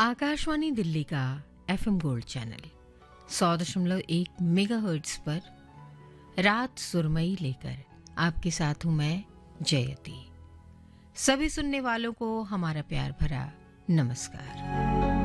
आकाशवाणी दिल्ली का FM gold channel 100.1 megahertz पर रात सुरमई लेकर आपके साथ हूं मैं जयती। सभी सुनने वालों को हमारा प्यार भरा नमस्कार।